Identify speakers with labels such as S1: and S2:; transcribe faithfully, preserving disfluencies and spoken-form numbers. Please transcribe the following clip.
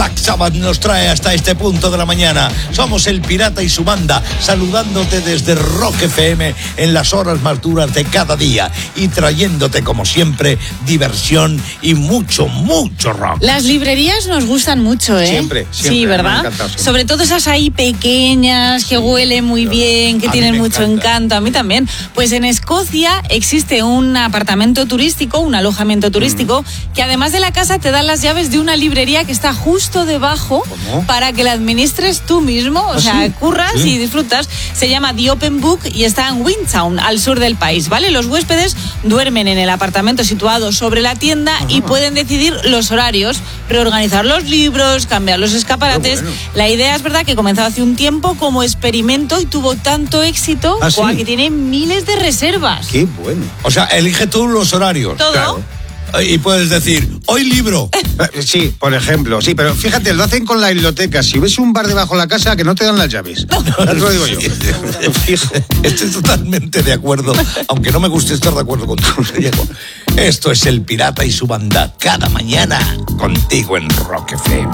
S1: Black Sabbath nos trae hasta este punto de la mañana. Somos el Pirata y su banda, saludándote desde Rock F M en las horas más duras de cada día y trayéndote, como siempre, diversión y mucho, mucho rock.
S2: Las librerías nos gustan mucho, ¿eh?
S1: Siempre, siempre.
S2: Sí, ¿verdad?
S1: Siempre.
S2: Sobre todo esas ahí pequeñas, que huelen muy bien, que
S1: A
S2: tienen
S1: mí me
S2: mucho
S1: encanta.
S2: encanto. A mí también. Pues en Escocia existe un apartamento turístico, un alojamiento turístico, mm. que además de la casa te dan las llaves de una librería que está justo debajo.
S1: ¿Cómo?
S2: Para que la administres tú mismo. O
S1: ¿Ah,
S2: sea,
S1: sí?
S2: curras
S1: ¿Sí?
S2: y disfrutas. Se llama The Open Book y está en Windtown, al sur del país, ¿vale? Los huéspedes duermen en el apartamento situado sobre la tienda ah. y pueden decidir los horarios, reorganizar los libros, cambiar los escaparates.
S1: Bueno.
S2: La idea es verdad que comenzó hace un tiempo como experimento y tuvo tanto éxito
S1: ¿Ah, sí?
S2: que tiene miles de reservas.
S1: Qué bueno. O sea, elige tú los horarios.
S2: Todo.
S1: Claro. Y puedes decir, hoy libro.
S3: Sí, por ejemplo, sí, pero fíjate, lo hacen con la biblioteca. Si ves un bar debajo de la casa, que no te dan las llaves. Ya te lo digo yo.
S1: Estoy totalmente de acuerdo, aunque no me guste estar de acuerdo contigo, Diego. Esto es el Pirata y su banda, cada mañana contigo en Rock F M.